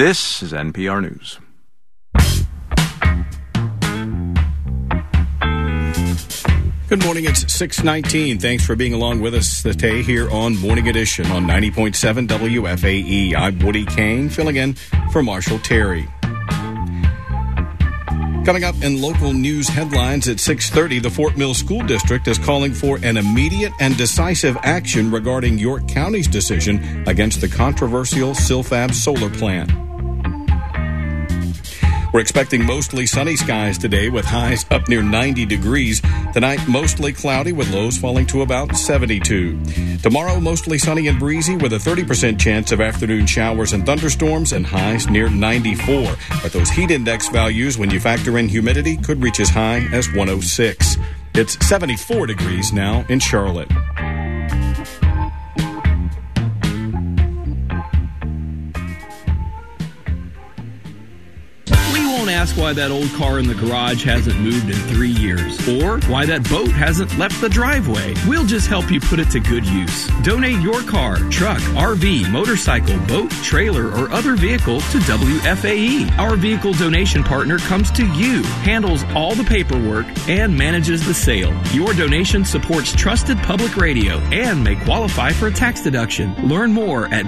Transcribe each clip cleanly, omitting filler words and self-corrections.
This is NPR News. Good morning, it's 6:19. Thanks for being along with us today here on Morning Edition on 90.7 WFAE. I'm Woody Kane, filling in for Marshall Terry. Coming up in local news headlines at 6:30, the Fort Mill School District is calling for an immediate and decisive action regarding York County's decision against the controversial Silfab solar plant. We're expecting mostly sunny skies today with highs up near 90 degrees. Tonight, mostly cloudy with lows falling to about 72. Tomorrow, mostly sunny and breezy with a 30% chance of afternoon showers and thunderstorms and highs near 94. But those heat index values, when you factor in humidity, could reach as high as 106. It's 74 degrees now in Charlotte. Ask why that old car in the garage hasn't moved in 3 years, or why that boat hasn't left the driveway. We'll just help you put it to good use. Donate your car, truck, RV, motorcycle, boat, trailer, or other vehicle to WFAE. Our vehicle donation partner comes to you, handles all the paperwork, and manages the sale. Your donation supports trusted public radio and may qualify for a tax deduction. Learn more at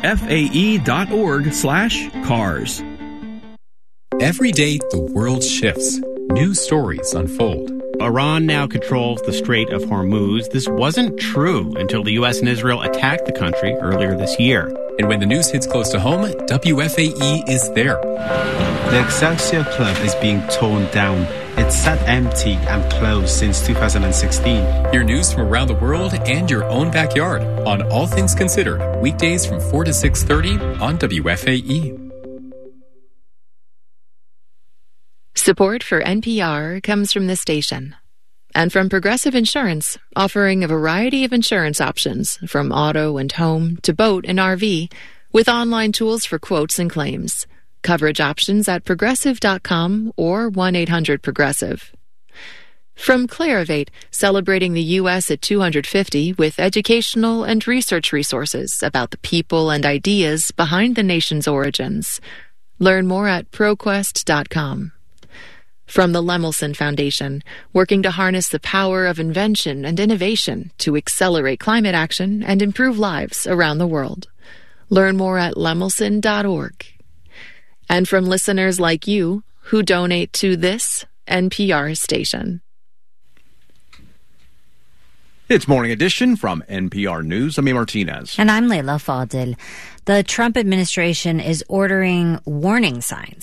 WFAE.org/cars. Every day, the world shifts. New stories unfold. Iran now controls the Strait of Hormuz. This wasn't true until the U.S. and Israel attacked the country earlier this year. And when the news hits close to home, WFAE is there. The Excelsior Club is being torn down. It's sat empty and closed since 2016. Hear news from around the world and your own backyard on All Things Considered, weekdays from 4 to 6:30 on WFAE. Support for NPR comes from this station and from Progressive Insurance, offering a variety of insurance options from auto and home to boat and RV with online tools for quotes and claims. Coverage options at progressive.com or 1-800-PROGRESSIVE. From Clarivate, celebrating the U.S. at 250 with educational and research resources about the people and ideas behind the nation's origins. Learn more at proquest.com. From the Lemelson Foundation, working to harness the power of invention and innovation to accelerate climate action and improve lives around the world. Learn more at lemelson.org. And from listeners like you who donate to this NPR station. It's Morning Edition from NPR News. I'm Martinez. And I'm Leila Fadil. The Trump administration is ordering warning signs